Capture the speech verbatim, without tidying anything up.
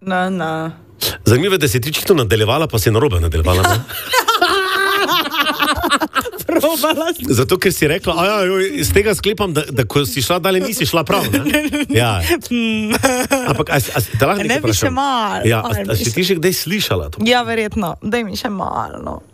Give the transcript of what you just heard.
Na, na. Zanimivo, da si ti čisto nadaljevala, pa si narobe nadaljevala. Zato, ker si rekla, a ja, joj, iz tega sklepam, da, da ko si šla dalje, nisi šla prav, ne? Ja. Ampak, a, a, te lahko nekaj Ne bi še vprašam? malo. Ja, a, a si ti že kdaj slišala to? Ja, verjetno. Daj mi še malo.